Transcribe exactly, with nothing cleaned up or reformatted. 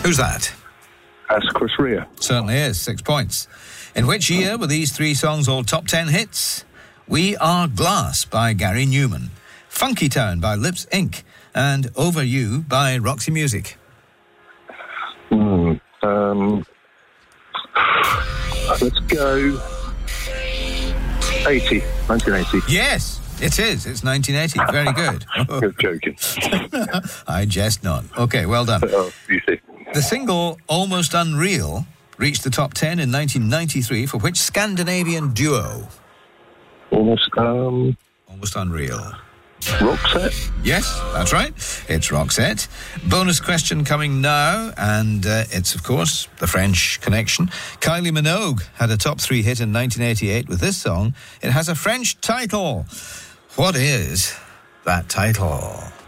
Who's that? That's Chris Rea. Certainly is. Six points. In which year were these three songs all top ten hits? We Are Glass by Gary Newman, Funky Town by Lips Incorporated, and Over You by Roxy Music. Mm, um, let's go eighty, nineteen eighty. Yes, it is. It's nineteen eighty. Very good. You're joking. I jest not. Okay, well done. Oh, you see. The single Almost Unreal reached the top ten in nineteen ninety-three for which Scandinavian duo? Almost, um... Almost Unreal. Roxette? Yes, that's right. It's Roxette. Bonus question coming now, and uh, it's, of course, the French connection. Kylie Minogue had a top three hit in nineteen eighty-eight with this song. It has a French title. What is that title?